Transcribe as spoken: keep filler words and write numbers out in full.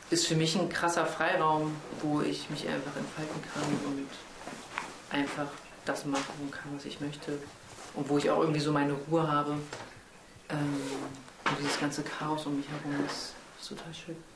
ist für mich ein krasser Freiraum, wo ich mich einfach entfalten kann und einfach das machen kann, was ich möchte. Und wo ich auch irgendwie so meine Ruhe habe. Ähm, und dieses ganze Chaos um mich herum ist, ist total schön.